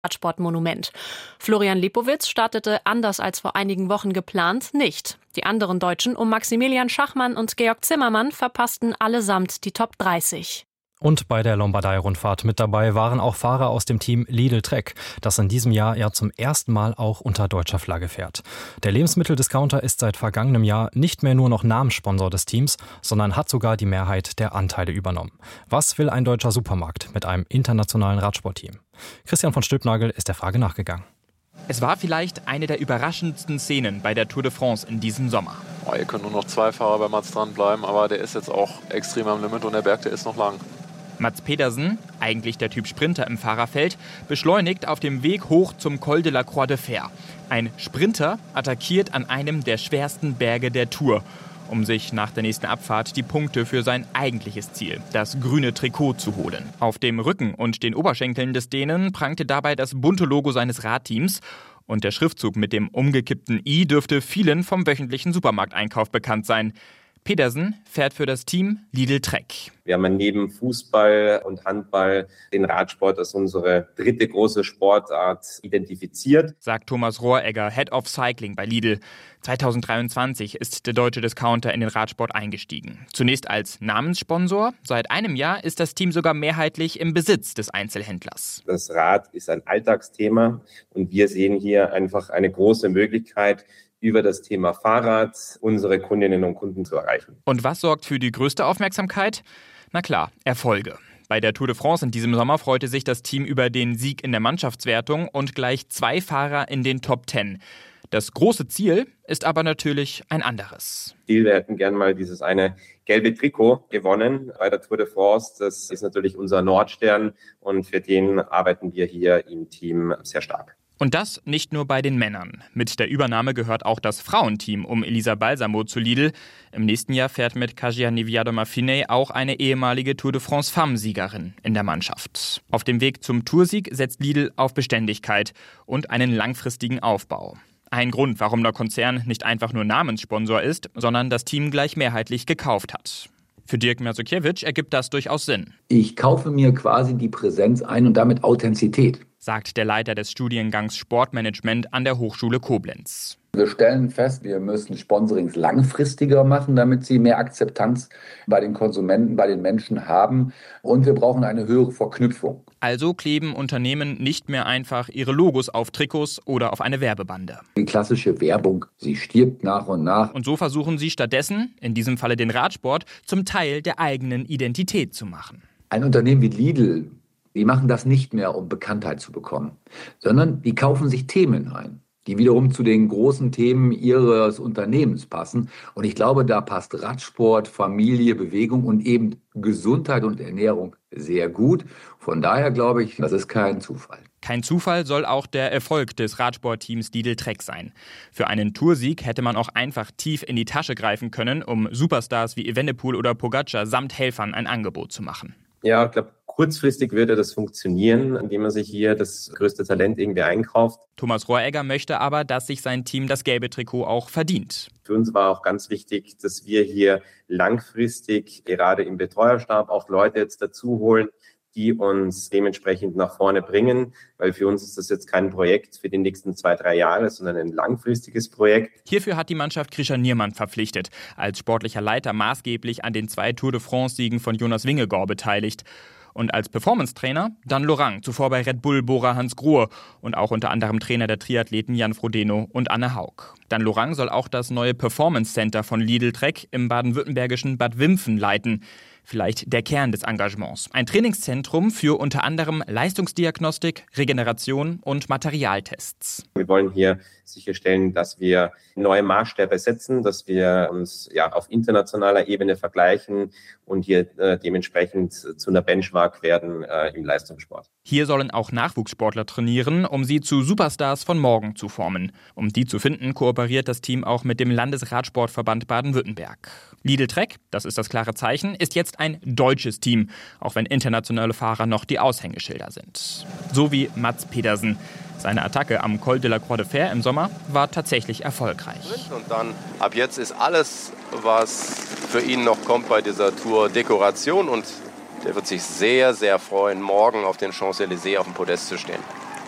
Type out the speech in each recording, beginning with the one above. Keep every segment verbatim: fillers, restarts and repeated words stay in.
Radsportmonument. Florian Lipowitz startete anders als vor einigen Wochen geplant nicht. Die anderen Deutschen um Maximilian Schachmann und Georg Zimmermann verpassten allesamt die Top dreißig. Und bei der Lombardei-Rundfahrt mit dabei waren auch Fahrer aus dem Team Lidl Trek, das in diesem Jahr ja zum ersten Mal auch unter deutscher Flagge fährt. Der Lebensmitteldiscounter ist seit vergangenem Jahr nicht mehr nur noch Namenssponsor des Teams, sondern hat sogar die Mehrheit der Anteile übernommen. Was will ein deutscher Supermarkt mit einem internationalen Radsportteam? Christian von Stülpnagel ist der Frage nachgegangen. Es war vielleicht eine der überraschendsten Szenen bei der Tour de France in diesem Sommer. Oh, hier können nur noch zwei Fahrer bei Mats dranbleiben, aber der ist jetzt auch extrem am Limit und der Berg, der ist noch lang. Mats Pedersen, eigentlich der Typ Sprinter im Fahrerfeld, beschleunigt auf dem Weg hoch zum Col de la Croix de Fer. Ein Sprinter attackiert an einem der schwersten Berge der Tour, um sich nach der nächsten Abfahrt die Punkte für sein eigentliches Ziel, das grüne Trikot, zu holen. Auf dem Rücken und den Oberschenkeln des Dänen prangte dabei das bunte Logo seines Radteams. Und der Schriftzug mit dem umgekippten I dürfte vielen vom wöchentlichen Supermarkteinkauf bekannt sein. Pedersen fährt für das Team Lidl Trek. Wir haben neben Fußball und Handball den Radsport als unsere dritte große Sportart identifiziert, sagt Thomas Rohregger, Head of Cycling bei Lidl. zweitausenddreiundzwanzig ist der deutsche Discounter in den Radsport eingestiegen. Zunächst als Namenssponsor. Seit einem Jahr ist das Team sogar mehrheitlich im Besitz des Einzelhändlers. Das Rad ist ein Alltagsthema und wir sehen hier einfach eine große Möglichkeit, über das Thema Fahrrad unsere Kundinnen und Kunden zu erreichen. Und was sorgt für die größte Aufmerksamkeit? Na klar, Erfolge. Bei der Tour de France in diesem Sommer freute sich das Team über den Sieg in der Mannschaftswertung und gleich zwei Fahrer in den Top Ten. Das große Ziel ist aber natürlich ein anderes. Wir hätten gern mal dieses eine gelbe Trikot gewonnen bei der Tour de France. Das ist natürlich unser Nordstern und für den arbeiten wir hier im Team sehr stark. Und das nicht nur bei den Männern. Mit der Übernahme gehört auch das Frauenteam um Elisa Balsamo zu Lidl. Im nächsten Jahr fährt mit Kasia Neviado-Maffine auch eine ehemalige Tour de France Femme-Siegerin in der Mannschaft. Auf dem Weg zum Toursieg setzt Lidl auf Beständigkeit und einen langfristigen Aufbau. Ein Grund, warum der Konzern nicht einfach nur Namenssponsor ist, sondern das Team gleich mehrheitlich gekauft hat. Für Dirk Merzokiewicz ergibt das durchaus Sinn. Ich kaufe mir quasi die Präsenz ein und damit Authentizität, sagt der Leiter des Studiengangs Sportmanagement an der Hochschule Koblenz. Wir stellen fest, wir müssen Sponsorings langfristiger machen, damit sie mehr Akzeptanz bei den Konsumenten, bei den Menschen haben. Und wir brauchen eine höhere Verknüpfung. Also kleben Unternehmen nicht mehr einfach ihre Logos auf Trikots oder auf eine Werbebande. Die klassische Werbung, sie stirbt nach und nach. Und so versuchen sie stattdessen, in diesem Falle den Radsport, zum Teil der eigenen Identität zu machen. Ein Unternehmen wie Lidl, die machen das nicht mehr, um Bekanntheit zu bekommen, sondern die kaufen sich Themen ein, die wiederum zu den großen Themen ihres Unternehmens passen. Und ich glaube, da passt Radsport, Familie, Bewegung und eben Gesundheit und Ernährung sehr gut. Von daher glaube ich, das ist kein Zufall. Kein Zufall soll auch der Erfolg des Radsportteams Lidl Trek sein. Für einen Toursieg hätte man auch einfach tief in die Tasche greifen können, um Superstars wie Evenepoel oder Pogacar samt Helfern ein Angebot zu machen. Ja, ich glaube, kurzfristig würde das funktionieren, indem man sich hier das größte Talent irgendwie einkauft. Thomas Rohregger möchte aber, dass sich sein Team das gelbe Trikot auch verdient. Für uns war auch ganz wichtig, dass wir hier langfristig gerade im Betreuerstab auch Leute jetzt dazu holen, die uns dementsprechend nach vorne bringen, weil für uns ist das jetzt kein Projekt für die nächsten zwei, drei Jahre, sondern ein langfristiges Projekt. Hierfür hat die Mannschaft Krischer Niermann verpflichtet, als sportlicher Leiter maßgeblich an den zwei Tour de France-Siegen von Jonas Vingegaard beteiligt. Und als Performance-Trainer Dan Lorang, zuvor bei Red Bull Bora Hansgrohe und auch unter anderem Trainer der Triathleten Jan Frodeno und Anne Haug. Dan Lorang soll auch das neue Performance Center von Lidl Trek im baden-württembergischen Bad Wimpfen leiten. Vielleicht der Kern des Engagements. Ein Trainingszentrum für unter anderem Leistungsdiagnostik, Regeneration und Materialtests. Wir wollen hier sicherstellen, dass wir neue Maßstäbe setzen, dass wir uns ja auf internationaler Ebene vergleichen und hier äh, dementsprechend zu einer Benchmark werden äh, im Leistungssport. Hier sollen auch Nachwuchssportler trainieren, um sie zu Superstars von morgen zu formen. Um die zu finden, kooperiert das Team auch mit dem Landesradsportverband Baden-Württemberg. Lidl Trek, das ist das klare Zeichen, ist jetzt ein deutsches Team, auch wenn internationale Fahrer noch die Aushängeschilder sind. So wie Mats Pedersen. Seine Attacke am Col de la Croix de Fer im Sommer war tatsächlich erfolgreich. Und dann ab jetzt ist alles, was für ihn noch kommt bei dieser Tour, Dekoration. Und der wird sich sehr, sehr freuen, morgen auf den Champs-Élysées auf dem Podest zu stehen.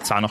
Zwar noch